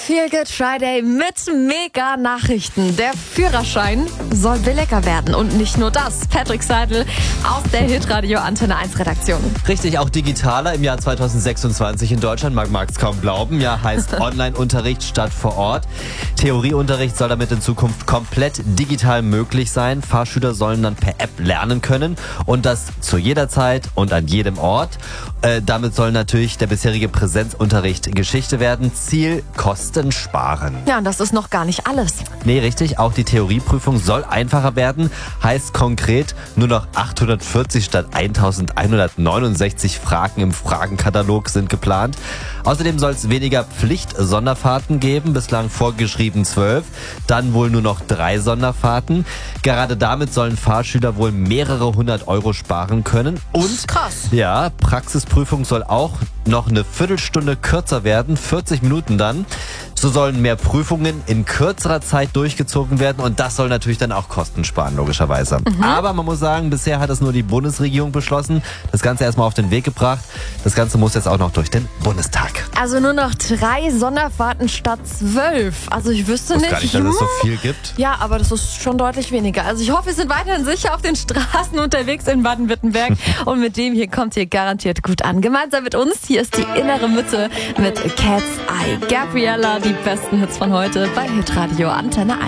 Feel Good Friday mit Mega-Nachrichten. Der Führerschein soll billiger werden. Und nicht nur das. Patrick Seidel aus der Hitradio Antenne 1 Redaktion. Richtig, auch digitaler im Jahr 2026 in Deutschland. Man mag es kaum glauben. Ja, heißt Online-Unterricht statt vor Ort. Theorieunterricht soll damit in Zukunft komplett digital möglich sein. Fahrschüler sollen dann per App lernen können. Und das zu jeder Zeit und an jedem Ort. Damit soll natürlich der bisherige Präsenzunterricht Geschichte werden. Ziel: Kosten sparen. Ja, und das ist noch gar nicht alles. Nee, richtig. Auch die Theorieprüfung soll einfacher werden. Heißt konkret nur noch 840 statt 1169 Fragen im Fragenkatalog sind geplant. Außerdem soll es weniger Pflicht-Sonderfahrten geben. Bislang vorgeschrieben 12. Dann wohl nur noch 3 Sonderfahrten. Gerade damit sollen Fahrschüler wohl mehrere 100 Euro sparen können. Und krass. Ja, Praxisprüfung soll auch noch eine Viertelstunde kürzer werden, 40 Minuten dann. So sollen mehr Prüfungen in kürzerer Zeit durchgezogen werden und das soll natürlich dann auch Kosten sparen, logischerweise. Aber man muss sagen, bisher hat es nur die Bundesregierung beschlossen, das Ganze erstmal auf den Weg gebracht. Das Ganze muss jetzt auch noch durch den Bundestag. Also nur noch 3 Sonderfahrten statt 12. Also ich wüsste nicht. Gar nicht, dass es so viel gibt. Ja, aber das ist schon deutlich weniger. Also ich hoffe, wir sind weiterhin sicher auf den Straßen unterwegs in Baden-Württemberg. Und mit dem hier kommt ihr garantiert gut an. Gemeinsam mit uns, hier ist die innere Mitte mit Cat's Eye. Gabriella, die besten Hits von heute bei Hitradio Antenne 1.